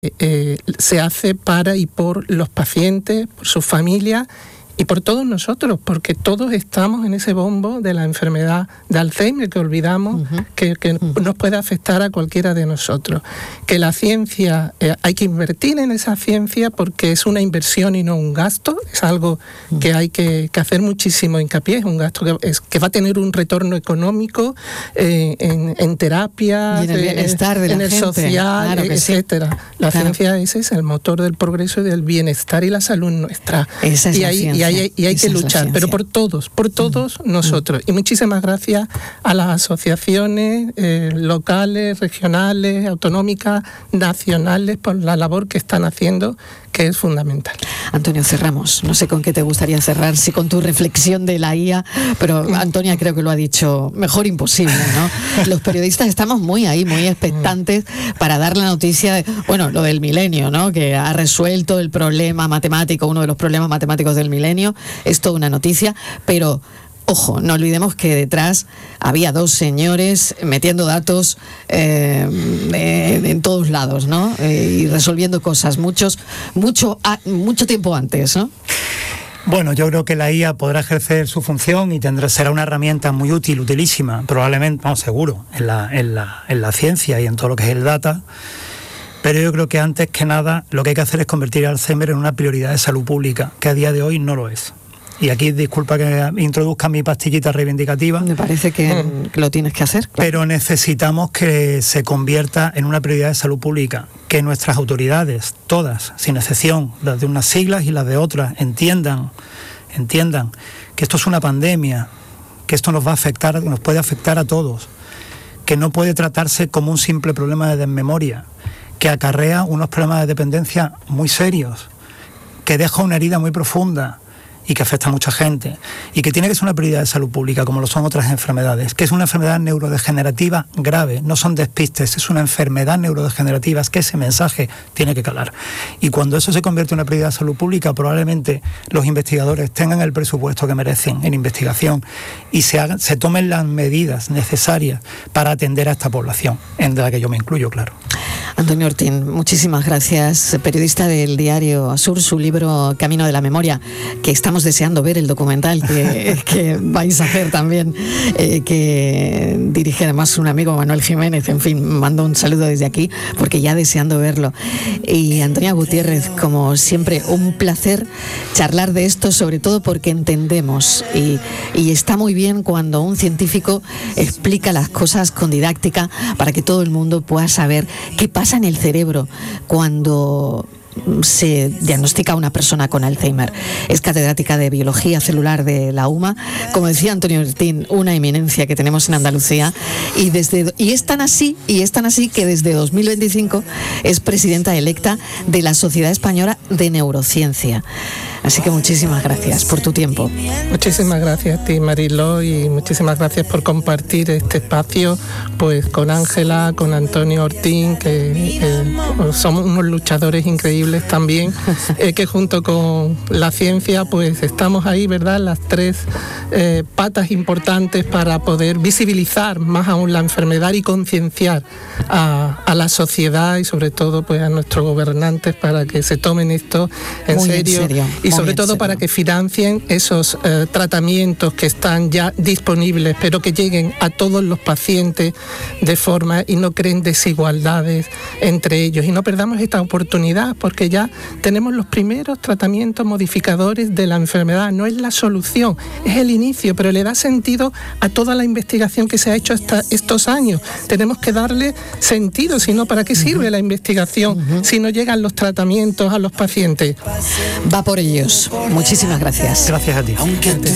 se hace para y por los pacientes, por sus familias y por todos nosotros, porque todos estamos en ese bombo de la enfermedad de Alzheimer que olvidamos, que nos puede afectar a cualquiera de nosotros. Que la ciencia, hay que invertir en esa ciencia porque es una inversión y no un gasto, es algo que hay que hacer muchísimo hincapié, es un gasto que va a tener un retorno económico en terapia, y en el bienestar de la en el gente, social, claro etcétera. Sí. La ciencia ese es el motor del progreso y del bienestar y la salud nuestra. Esa es la ciencia. Y hay que luchar, pero por todos nosotros. Y muchísimas gracias a las asociaciones locales, regionales, autonómicas, nacionales, por la labor que están haciendo, que es fundamental. Antonio, cerramos. No sé con qué te gustaría cerrar, si con tu reflexión de la IA, pero Antonia creo que lo ha dicho mejor imposible, ¿no? Los periodistas estamos muy expectantes para dar la noticia de, bueno, lo del milenio, ¿no? Que ha resuelto el problema matemático, uno de los problemas matemáticos del milenio. Es toda una noticia, pero ojo, no olvidemos que detrás había dos señores metiendo datos en todos lados, ¿no? Y resolviendo cosas mucho tiempo antes, ¿no? Bueno, yo creo que la IA podrá ejercer su función y será una herramienta muy útil, utilísima, probablemente, seguro, en la ciencia y en todo lo que es el data. Pero yo creo que antes que nada lo que hay que hacer es convertir el Alzheimer en una prioridad de salud pública, que a día de hoy no lo es. Y aquí, disculpa que introduzca mi pastillita reivindicativa. Me parece que lo tienes que hacer. Claro. Pero necesitamos que se convierta en una prioridad de salud pública, que nuestras autoridades, todas, sin excepción, las de unas siglas y las de otras, entiendan que esto es una pandemia, que esto nos puede afectar a todos, que no puede tratarse como un simple problema de desmemoria, que acarrea unos problemas de dependencia muy serios, que deja una herida muy profunda y que afecta a mucha gente, y que tiene que ser una prioridad de salud pública, como lo son otras enfermedades, que es una enfermedad neurodegenerativa grave, no son despistes, es una enfermedad neurodegenerativa, es que ese mensaje tiene que calar. Y cuando eso se convierte en una prioridad de salud pública, probablemente los investigadores tengan el presupuesto que merecen en investigación y se tomen las medidas necesarias para atender a esta población, en la que yo me incluyo, claro. Antonio Ortín, muchísimas gracias, periodista del diario Asur, su libro Camino de la Memoria, que estamos deseando ver el documental que vais a hacer también, que dirige además un amigo, Manuel Jiménez. En fin, mando un saludo desde aquí, porque ya deseando verlo. Y Antonia Gutiérrez, como siempre, un placer charlar de esto, sobre todo porque entendemos, y está muy bien cuando un científico explica las cosas con didáctica para que todo el mundo pueda saber qué pasa en el cerebro cuando se diagnostica a una persona con Alzheimer. Es catedrática de Biología Celular de la UMA, como decía Antonio Ortín, una eminencia que tenemos en Andalucía, y es tan así que desde 2025 es presidenta electa de la Sociedad Española de Neurociencia. Así que muchísimas gracias por tu tiempo. Muchísimas gracias a ti, Mariló, y muchísimas gracias por compartir este espacio pues con Ángela, con Antonio Ortín, que somos unos luchadores increíbles también, que junto con la ciencia pues estamos ahí, ¿verdad?, las tres patas importantes para poder visibilizar más aún la enfermedad y concienciar a la sociedad y sobre todo pues a nuestros gobernantes para que se tomen esto en serio. Y sobre todo para que financien esos tratamientos que están ya disponibles, pero que lleguen a todos los pacientes de forma y no creen desigualdades entre ellos. Y no perdamos esta oportunidad, porque ya tenemos los primeros tratamientos modificadores de la enfermedad. No es la solución, es el inicio, pero le da sentido a toda la investigación que se ha hecho hasta estos años. Tenemos que darle sentido, si no, ¿para qué sirve la investigación si no llegan los tratamientos a los pacientes? Va por ello. Muchísimas gracias. Gracias a ti.